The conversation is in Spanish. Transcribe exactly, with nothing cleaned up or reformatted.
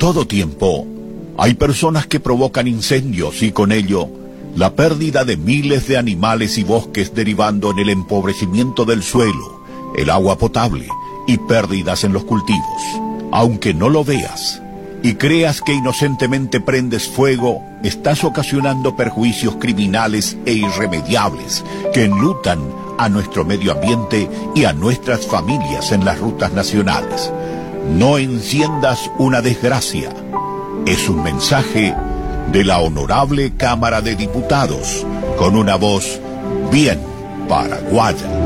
todo tiempo, hay personas que provocan incendios y con ello la pérdida de miles de animales y bosques, derivando en el empobrecimiento del suelo, el agua potable y pérdidas en los cultivos. Aunque no lo veas y creas que inocentemente prendes fuego, estás ocasionando perjuicios criminales e irremediables que enlutan a nuestro medio ambiente y a nuestras familias en las rutas nacionales. No enciendas una desgracia. Es un mensaje de la Honorable Cámara de Diputados, con una voz bien paraguaya.